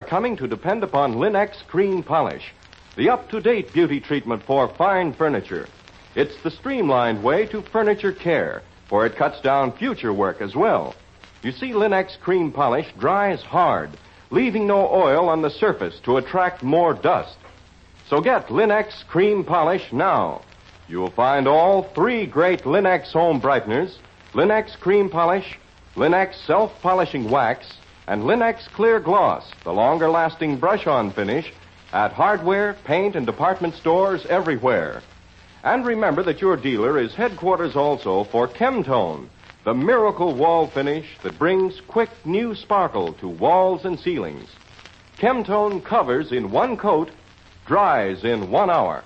coming to depend upon Linex Cream Polish, the up-to-date beauty treatment for fine furniture. It's the streamlined way to furniture care, for it cuts down future work as well. You see, Linex Cream Polish dries hard, leaving no oil on the surface to attract more dust. So get Linex Cream Polish now. You'll find all three great Linex home brighteners, Linex Cream Polish, Linex Self-Polishing Wax, and Linex Clear Gloss, the longer-lasting brush-on finish, at hardware, paint, and department stores everywhere. And remember that your dealer is headquarters also for Chemtone, the miracle wall finish that brings quick new sparkle to walls and ceilings. Chemtone covers in one coat, dries in 1 hour.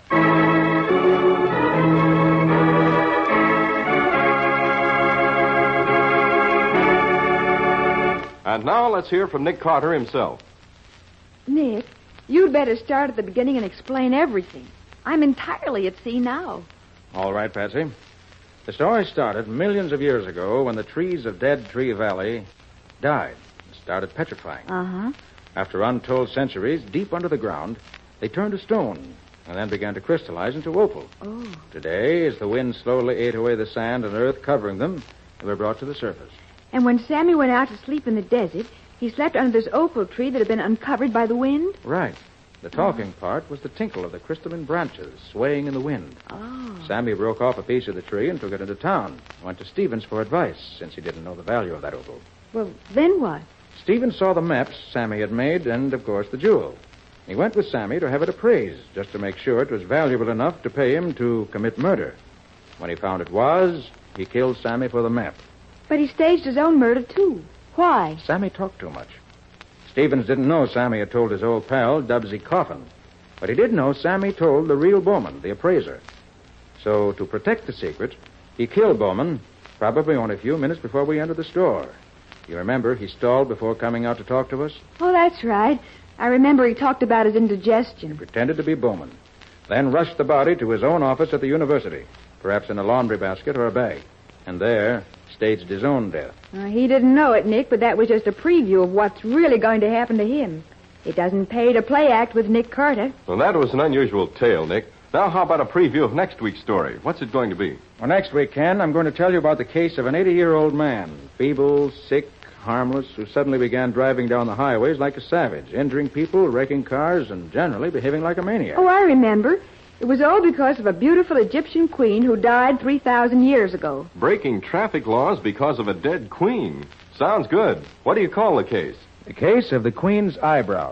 And now let's hear from Nick Carter himself. Nick, you'd better start at the beginning and explain everything. I'm entirely at sea now. All right, Patsy. The story started millions of years ago when the trees of Dead Tree Valley died and started petrifying. Uh-huh. After untold centuries, deep under the ground, they turned to stone and then began to crystallize into opal. Oh. Today, as the wind slowly ate away the sand and earth covering them, they were brought to the surface. And when Sammy went out to sleep in the desert, he slept under this opal tree that had been uncovered by the wind? Right. The talking part was the tinkle of the crystalline branches swaying in the wind. Oh. Sammy broke off a piece of the tree and took it into town. Went to Stevens for advice, since he didn't know the value of that opal. Well, then what? Stevens saw the maps Sammy had made and, of course, the jewel. He went with Sammy to have it appraised, just to make sure it was valuable enough to pay him to commit murder. When he found it was, he killed Sammy for the map. But he staged his own murder, too. Why? Sammy talked too much. Stevens didn't know Sammy had told his old pal, Dubsy Coffin. But he did know Sammy told the real Bowman, the appraiser. So, to protect the secret, he killed Bowman, probably only a few minutes before we entered the store. You remember he stalled before coming out to talk to us? Oh, that's right. I remember he talked about his indigestion. Pretended to be Bowman. Then rushed the body to his own office at the university, perhaps in a laundry basket or a bag. And there, staged his own death. He didn't know it, Nick, but that was just a preview of what's really going to happen to him. It doesn't pay to play act with Nick Carter. Well, that was an unusual tale, Nick. Now, how about a preview of next week's story? What's it going to be? Well, next week, Ken, I'm going to tell you about the case of an 80-year-old man, feeble, sick, harmless, who suddenly began driving down the highways like a savage, injuring people, wrecking cars, and generally behaving like a maniac. Oh, I remember. It was all because of a beautiful Egyptian queen who died 3,000 years ago. Breaking traffic laws because of a dead queen. Sounds good. What do you call the case? The case of the Queen's eyebrow.